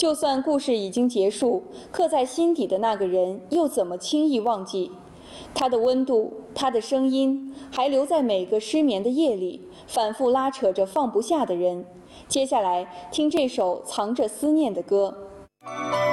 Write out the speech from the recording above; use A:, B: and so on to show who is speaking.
A: 就算故事已经结束，刻在心底的那个人又怎么轻易忘记？他的温度，他的声音，还留在每个失眠的夜里，反复拉扯着放不下的人。接下来，听这首藏着思念的歌。